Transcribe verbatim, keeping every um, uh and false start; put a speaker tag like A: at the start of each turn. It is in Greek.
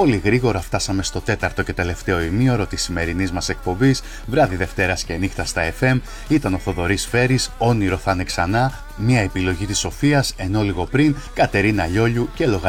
A: Πολύ γρήγορα φτάσαμε στο τέταρτο και τελευταίο ημίωρο της σημερινής μας εκπομπής. Βράδυ Δευτέρας και νύχτα στα εφ εμ. Ήταν ο Θοδωρής Φέρης, Όνειρο θα είναι ξανά. Μια επιλογή της Σοφίας, ενώ λίγο πριν Κατερίνα Λιόλιου και λογαριασμό